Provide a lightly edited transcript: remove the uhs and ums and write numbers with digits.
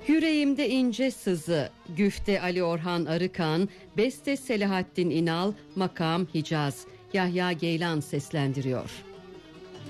Yüreğimde ince sızı, güfte Ali Orhan Arıkan, beste Selahattin İnal, makam Hicaz. Yahya Geylan seslendiriyor.